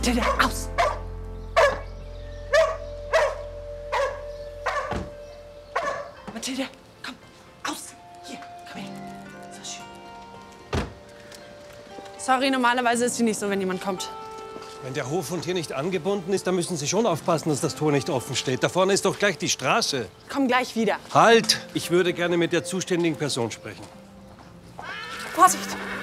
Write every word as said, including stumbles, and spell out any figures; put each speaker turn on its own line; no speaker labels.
Mathilde, aus! Mathilde, komm, aus! Hier, komm her. So schön. Sorry, normalerweise ist sie nicht so, wenn jemand kommt.
Wenn der Hofhund hier nicht angebunden ist, dann müssen Sie schon aufpassen, dass das Tor nicht offen steht. Da vorne ist doch gleich die Straße.
Komm gleich wieder.
Halt! Ich würde gerne mit der zuständigen Person sprechen.
Vorsicht!